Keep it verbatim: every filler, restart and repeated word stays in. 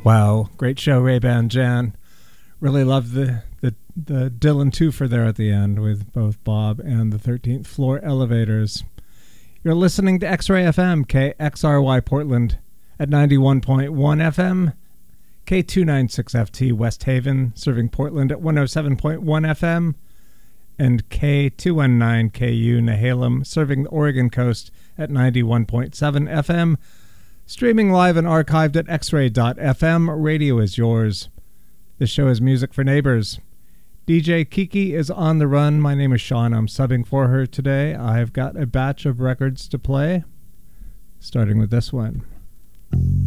Wow, great show, Ray-Ban Jan. Really loved the, the, the Dylan twofer there at the end with both Bob and the thirteenth Floor Elevators. You're listening to X-Ray F M, K X R Y Portland at ninety-one point one F M, K two ninety-six F T West Haven, serving Portland at one oh seven point one F M, and K two nineteen K U Nehalem, serving the Oregon coast at ninety-one point seven F M. Streaming live and archived at x ray dot f m. Radio is yours. This show is Music for Neighbors. D J Kiki is on the run. My name is Sean. I'm subbing for her today. I've got a batch of records to play, starting with this one.